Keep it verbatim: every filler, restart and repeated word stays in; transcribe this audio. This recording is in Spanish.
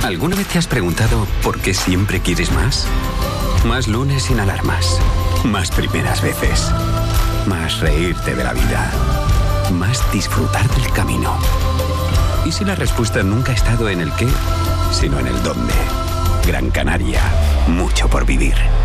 ¿Alguna vez te has preguntado por qué siempre quieres más? Más lunes sin alarmas. Más primeras veces. Más reírte de la vida. Más disfrutar del camino. ¿Y si la respuesta nunca ha estado en el qué, sino en el dónde? Gran Canaria. Mucho por vivir.